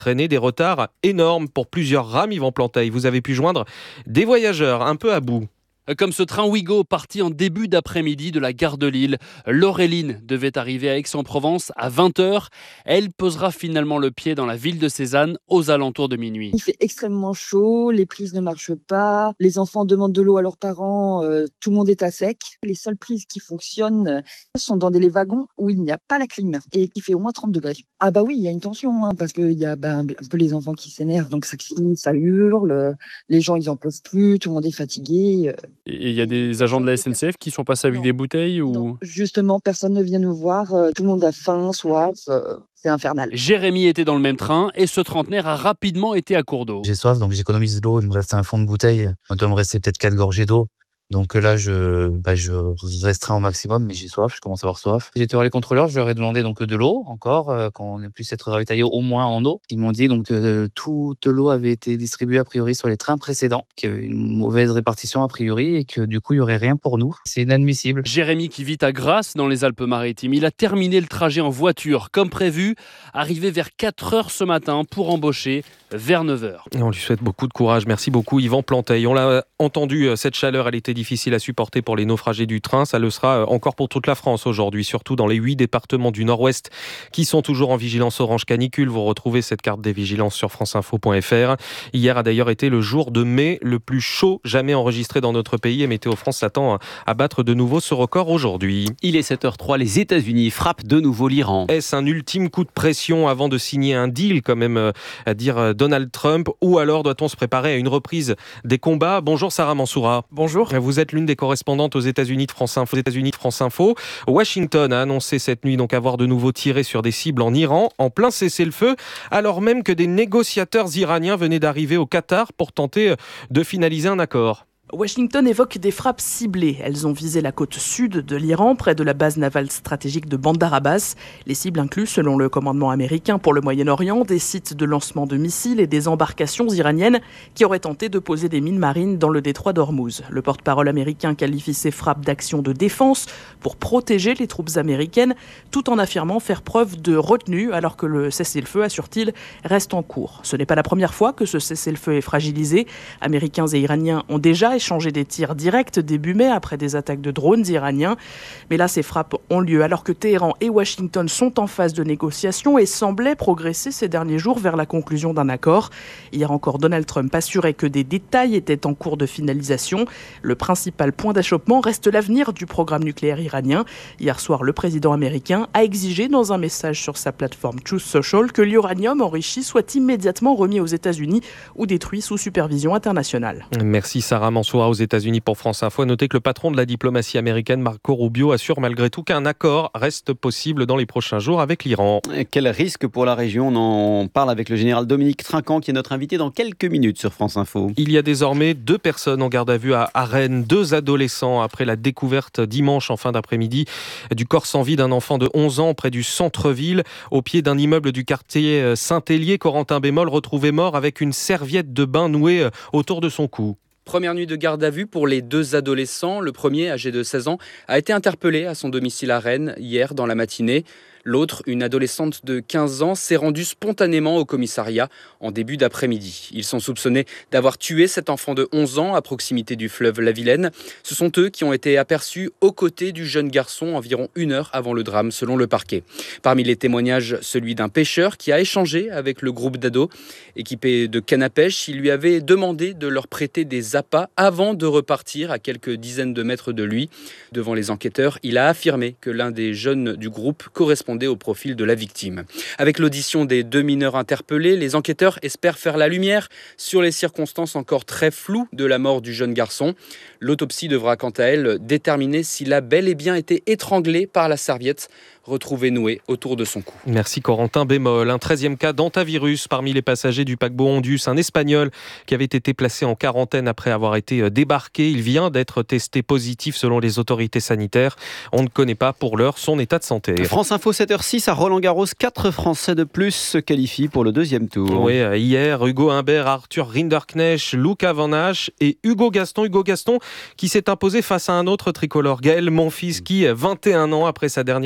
entraîné des retards énormes pour plusieurs rames. Yvan Planteil, vous avez pu joindre des voyageurs un peu à bout. Comme ce train Ouigo parti en début d'après-midi de la gare de Lille. Laureline devait arriver à Aix-en-Provence à 20h. Elle posera finalement le pied dans la ville de Cézanne aux alentours de minuit. Il fait extrêmement chaud, les prises ne marchent pas, les enfants demandent de l'eau à leurs parents, tout le monde est à sec. Les seules prises qui fonctionnent sont dans les wagons où il n'y a pas la clim et qui fait au moins 30 degrés. Ah bah oui, il y a une tension parce qu'il y a un peu les enfants qui s'énervent, donc ça crie, ça hurle, les gens ils en peuvent plus, tout le monde est fatigué. Et il y a des agents de la SNCF qui sont passés avec des bouteilles ou... Non, justement, personne ne vient nous voir. Tout le monde a faim, soif. C'est infernal. Jérémy était dans le même train et ce trentenaire a rapidement été à court d'eau. J'ai soif, donc j'économise de l'eau. Il me reste un fond de bouteille. Il doit me rester peut-être 4 gorgées d'eau. Donc là, je restreins au maximum, mais j'ai soif, je commence à avoir soif. J'ai été voir les contrôleurs, je leur ai demandé donc de l'eau encore, qu'on puisse être ravitaillé au moins en eau. Ils m'ont dit donc que toute l'eau avait été distribuée a priori sur les trains précédents, qu'il y avait une mauvaise répartition a priori et que du coup il y aurait rien pour nous. C'est inadmissible. Jérémy qui vit à Grasse dans les Alpes-Maritimes, il a terminé le trajet en voiture comme prévu, arrivé vers 4h ce matin pour embaucher vers 9h. Et on lui souhaite beaucoup de courage. Merci beaucoup Yvan Planteil. On l'a entendu, cette chaleur, elle était difficile à supporter pour les naufragés du train. Ça le sera encore pour toute la France aujourd'hui, surtout dans les 8 départements du Nord-Ouest qui sont toujours en vigilance orange canicule. Vous retrouvez cette carte des vigilances sur franceinfo.fr. Hier a d'ailleurs été le jour de mai le plus chaud jamais enregistré dans notre pays et Météo France s'attend à battre de nouveau ce record aujourd'hui. Il est 7h03, les États-Unis frappent de nouveau l'Iran. Est-ce un ultime coup de pression avant de signer un deal, quand même, à dire Donald Trump, ou alors doit-on se préparer à une reprise des combats? Bonjour Sarah Mansoura. Bonjour. Vous êtes l'une des correspondantes aux États-Unis de France Info. Washington a annoncé cette nuit donc avoir de nouveau tiré sur des cibles en Iran, en plein cessez-le-feu, alors même que des négociateurs iraniens venaient d'arriver au Qatar pour tenter de finaliser un accord. Washington évoque des frappes ciblées. Elles ont visé la côte sud de l'Iran, près de la base navale stratégique de Bandar Abbas. Les cibles incluent, selon le commandement américain pour le Moyen-Orient, des sites de lancement de missiles et des embarcations iraniennes qui auraient tenté de poser des mines marines dans le détroit d'Ormuz. Le porte-parole américain qualifie ces frappes d'actions de défense pour protéger les troupes américaines, tout en affirmant faire preuve de retenue alors que le cessez-le-feu, assure-t-il, reste en cours. Ce n'est pas la première fois que ce cessez-le-feu est fragilisé. Américains et Iraniens ont déjà échanger des tirs directs début mai après des attaques de drones iraniens. Mais là, ces frappes ont lieu alors que Téhéran et Washington sont en phase de négociation et semblaient progresser ces derniers jours vers la conclusion d'un accord. Hier encore, Donald Trump assurait que des détails étaient en cours de finalisation. Le principal point d'achoppement reste l'avenir du programme nucléaire iranien. Hier soir, le président américain a exigé dans un message sur sa plateforme Truth Social que l'uranium enrichi soit immédiatement remis aux États-Unis ou détruit sous supervision internationale. Merci Sarah Mansoura aux États-Unis pour France Info. Notez que le patron de la diplomatie américaine, Marco Rubio, assure malgré tout qu'un accord reste possible dans les prochains jours avec l'Iran. Quel risque pour la région? On en parle avec le général Dominique Trinquant qui est notre invité dans quelques minutes sur France Info. Il y a désormais 2 personnes en garde à vue à Rennes, 2 adolescents après la découverte dimanche en fin d'après-midi du corps sans vie d'un enfant de 11 ans près du centre-ville, au pied d'un immeuble du quartier Saint-Hélier. Corentin Bémol retrouvé mort avec une serviette de bain nouée autour de son cou. Première nuit de garde à vue pour les 2 adolescents. Le premier, âgé de 16 ans, a été interpellé à son domicile à Rennes hier dans la matinée. L'autre, une adolescente de 15 ans, s'est rendue spontanément au commissariat en début d'après-midi. Ils sont soupçonnés d'avoir tué cet enfant de 11 ans à proximité du fleuve la Vilaine. Ce sont eux qui ont été aperçus aux côtés du jeune garçon environ 1 heure avant le drame, selon le parquet. Parmi les témoignages, celui d'un pêcheur qui a échangé avec le groupe d'ados. Équipé de canne à pêche, il lui avait demandé de leur prêter des appâts avant de repartir à quelques dizaines de mètres de lui. Devant les enquêteurs, il a affirmé que l'un des jeunes du groupe correspondait au profil de la victime. Avec l'audition des 2 mineurs interpellés, les enquêteurs espèrent faire la lumière sur les circonstances encore très floues de la mort du jeune garçon. L'autopsie devra quant à elle déterminer s'il a bel et bien été étranglé par la serviette retrouvée nouée autour de son cou. Merci Corentin Bémol. Un 13e cas d'hantavirus parmi les passagers du paquebot Ondus, un Espagnol qui avait été placé en quarantaine après avoir été débarqué. Il vient d'être testé positif selon les autorités sanitaires. On ne connaît pas pour l'heure son état de santé. France Info 7h06 à Roland-Garros, 4 Français de plus se qualifient pour le 2e tour. Oui, hier, Hugo Humbert, Arthur Rinderknecht, Luca Van Hache et Hugo Gaston. Hugo Gaston qui s'est imposé face à un autre tricolore, Gaël Monfils, qui, 21 ans après sa dernière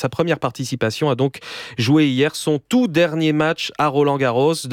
sa première participation, a donc joué hier son tout dernier match à Roland-Garros.